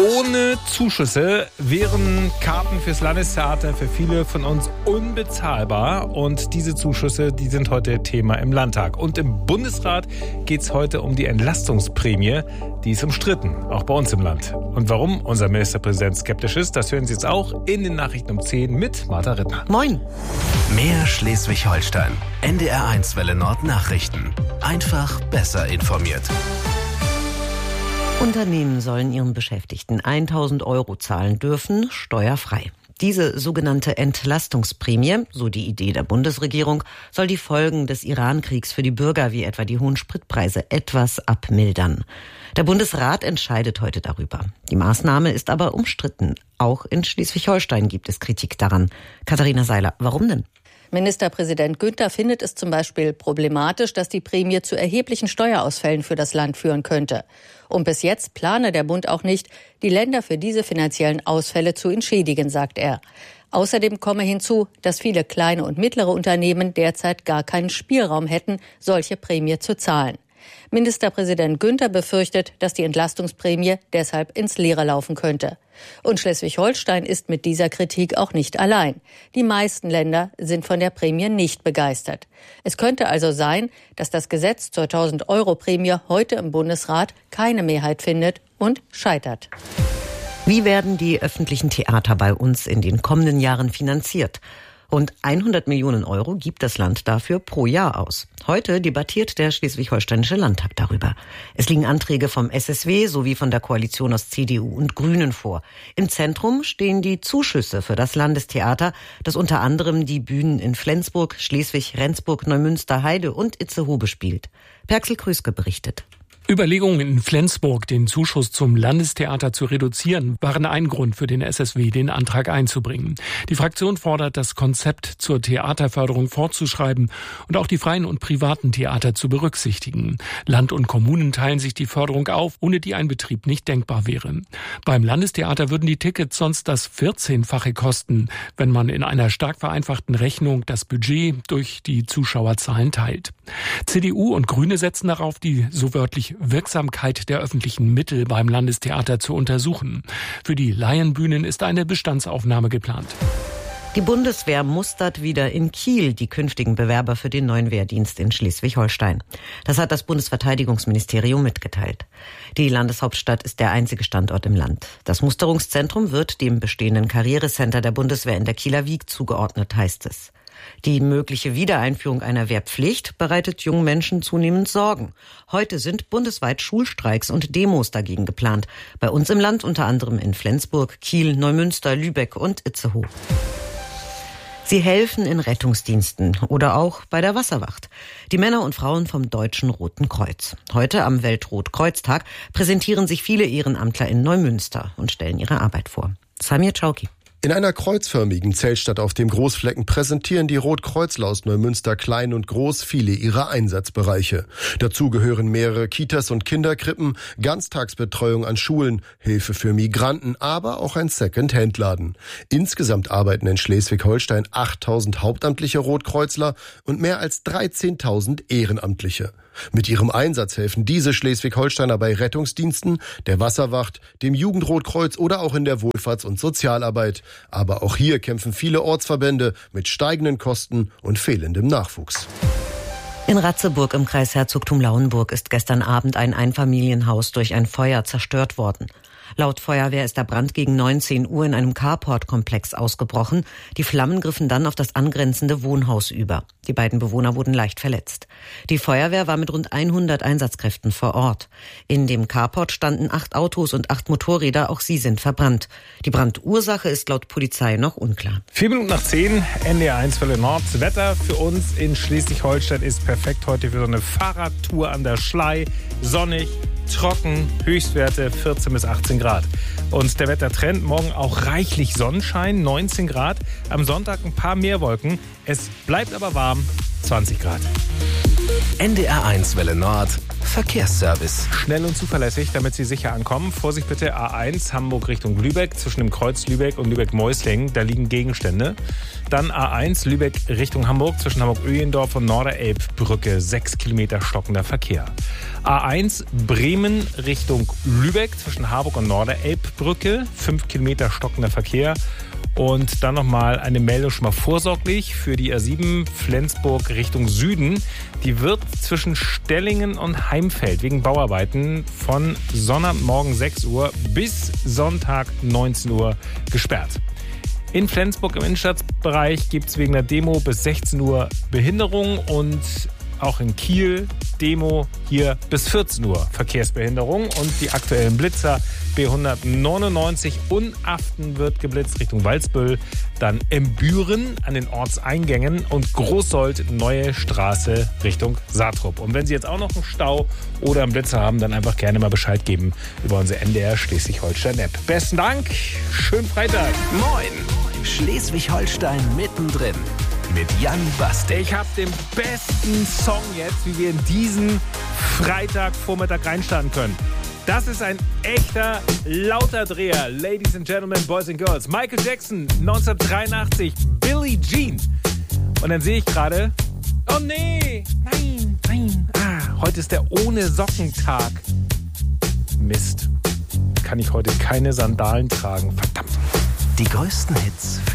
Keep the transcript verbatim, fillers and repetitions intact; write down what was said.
Ohne Zuschüsse wären Karten fürs Landestheater für viele von uns unbezahlbar. Und diese Zuschüsse, die sind heute Thema im Landtag. Und im Bundesrat geht es heute um die Entlastungsprämie. Die ist umstritten, auch bei uns im Land. Und warum unser Ministerpräsident skeptisch ist, das hören Sie jetzt auch in den Nachrichten um zehn mit Martha Rittner. Moin. Mehr Schleswig-Holstein. N D R eins Welle Nord Nachrichten. Einfach besser informiert. Unternehmen sollen ihren Beschäftigten tausend Euro zahlen dürfen, steuerfrei. Diese sogenannte Entlastungsprämie, so die Idee der Bundesregierung, soll die Folgen des Iran-Kriegs für die Bürger, wie etwa die hohen Spritpreise, etwas abmildern. Der Bundesrat entscheidet heute darüber. Die Maßnahme ist aber umstritten. Auch in Schleswig-Holstein gibt es Kritik daran. Katharina Seiler, warum denn? Ministerpräsident Günther findet es zum Beispiel problematisch, dass die Prämie zu erheblichen Steuerausfällen für das Land führen könnte. Und bis jetzt plane der Bund auch nicht, die Länder für diese finanziellen Ausfälle zu entschädigen, sagt er. Außerdem komme hinzu, dass viele kleine und mittlere Unternehmen derzeit gar keinen Spielraum hätten, solche Prämie zu zahlen. Ministerpräsident Günther befürchtet, dass die Entlastungsprämie deshalb ins Leere laufen könnte. Und Schleswig-Holstein ist mit dieser Kritik auch nicht allein. Die meisten Länder sind von der Prämie nicht begeistert. Es könnte also sein, dass das Gesetz zur tausend Euro Prämie heute im Bundesrat keine Mehrheit findet und scheitert. Wie werden die öffentlichen Theater bei uns in den kommenden Jahren finanziert? Rund hundert Millionen Euro gibt das Land dafür pro Jahr aus. Heute debattiert der Schleswig-Holsteinische Landtag darüber. Es liegen Anträge vom S S W sowie von der Koalition aus C D U und Grünen vor. Im Zentrum stehen die Zuschüsse für das Landestheater, das unter anderem die Bühnen in Flensburg, Schleswig, Rendsburg, Neumünster, Heide und Itzehoe bespielt. Perxel Krüske berichtet. Überlegungen in Flensburg, den Zuschuss zum Landestheater zu reduzieren, waren ein Grund für den S S W, den Antrag einzubringen. Die Fraktion fordert, das Konzept zur Theaterförderung fortzuschreiben und auch die freien und privaten Theater zu berücksichtigen. Land und Kommunen teilen sich die Förderung auf, ohne die ein Betrieb nicht denkbar wäre. Beim Landestheater würden die Tickets sonst das vierzehnfache kosten, wenn man in einer stark vereinfachten Rechnung das Budget durch die Zuschauerzahlen teilt. C D U und Grüne setzen darauf, die so wörtlich Wirksamkeit der öffentlichen Mittel beim Landestheater zu untersuchen. Für die Laienbühnen ist eine Bestandsaufnahme geplant. Die Bundeswehr mustert wieder in Kiel die künftigen Bewerber für den neuen Wehrdienst in Schleswig-Holstein. Das hat das Bundesverteidigungsministerium mitgeteilt. Die Landeshauptstadt ist der einzige Standort im Land. Das Musterungszentrum wird dem bestehenden Karrierecenter der Bundeswehr in der Kieler Wiek zugeordnet, heißt es. Die mögliche Wiedereinführung einer Wehrpflicht bereitet jungen Menschen zunehmend Sorgen. Heute sind bundesweit Schulstreiks und Demos dagegen geplant. Bei uns im Land unter anderem in Flensburg, Kiel, Neumünster, Lübeck und Itzehoe. Sie helfen in Rettungsdiensten oder auch bei der Wasserwacht. Die Männer und Frauen vom Deutschen Roten Kreuz. Heute am Weltrotkreuztag präsentieren sich viele Ehrenamtler in Neumünster und stellen ihre Arbeit vor. Samir Chauki. In einer kreuzförmigen Zeltstadt auf dem Großflecken präsentieren die Rotkreuzler aus Neumünster klein und groß viele ihrer Einsatzbereiche. Dazu gehören mehrere Kitas und Kinderkrippen, Ganztagsbetreuung an Schulen, Hilfe für Migranten, aber auch ein Second-Hand-Laden. Insgesamt arbeiten in Schleswig-Holstein achttausend hauptamtliche Rotkreuzler und mehr als dreizehntausend Ehrenamtliche. Mit ihrem Einsatz helfen diese Schleswig-Holsteiner bei Rettungsdiensten, der Wasserwacht, dem Jugendrotkreuz oder auch in der Wohlfahrts- und Sozialarbeit. Aber auch hier kämpfen viele Ortsverbände mit steigenden Kosten und fehlendem Nachwuchs. In Ratzeburg im Kreis Herzogtum Lauenburg ist gestern Abend ein Einfamilienhaus durch ein Feuer zerstört worden. Laut Feuerwehr ist der Brand gegen neunzehn Uhr in einem Carport-Komplex ausgebrochen. Die Flammen griffen dann auf das angrenzende Wohnhaus über. Die beiden Bewohner wurden leicht verletzt. Die Feuerwehr war mit rund hundert Einsatzkräften vor Ort. In dem Carport standen acht Autos und acht Motorräder, auch sie sind verbrannt. Die Brandursache ist laut Polizei noch unklar. Vier Minuten nach zehn, N D R eins Welle Nord. Wetter für uns in Schleswig-Holstein ist perfekt heute für so eine Fahrradtour an der Schlei. Sonnig, trocken, Höchstwerte vierzehn bis achtzehn Grad. Und der Wettertrend, morgen auch reichlich Sonnenschein, neunzehn Grad. Am Sonntag ein paar mehr Wolken. Es bleibt aber warm, zwanzig Grad. N D R eins Welle Nord, Verkehrsservice. Schnell und zuverlässig, damit Sie sicher ankommen. Vorsicht bitte, A eins Hamburg Richtung Lübeck, zwischen dem Kreuz Lübeck und Lübeck-Meusling, da liegen Gegenstände. Dann A eins Lübeck Richtung Hamburg, zwischen Hamburg-Öhlendorf und Norderelbbrücke, sechs Kilometer stockender Verkehr. A eins Bremen Richtung Lübeck, zwischen Harburg und Norderelbbrücke, fünf Kilometer stockender Verkehr. Und dann nochmal eine Meldung schon mal vorsorglich für die A sieben Flensburg Richtung Süden. Die wird zwischen Stellingen und Heimfeld wegen Bauarbeiten von Sonntagmorgen sechs Uhr bis Sonntag neunzehn Uhr gesperrt. In Flensburg im Innenstadtbereich gibt es wegen der Demo bis sechzehn Uhr Behinderung und auch in Kiel Demo hier bis vierzehn Uhr Verkehrsbehinderung und die aktuellen Blitzer B hundertneunundneunzig Unaften wird geblitzt Richtung Walsbüll, dann im Büren an den Ortseingängen und Großsold Neue Straße Richtung Saatrup. Und wenn Sie jetzt auch noch einen Stau oder einen Blitzer haben, dann einfach gerne mal Bescheid geben über unsere N D R Schleswig-Holstein-App. Besten Dank, schönen Freitag. Moin, Schleswig-Holstein mittendrin. Mit Jan Bastek. Ich habe den besten Song jetzt, wie wir in diesen Freitagvormittag reinstarten können. Das ist ein echter Lauterdreher. Ladies and Gentlemen, Boys and Girls. Michael Jackson, neunzehnhundertdreiundachtzig. Billie Jean. Und dann sehe ich gerade, oh nee, nein, nein. Ah, heute ist der Ohne-Socken-Tag. Mist. Kann ich heute keine Sandalen tragen. Verdammt. Die größten Hits für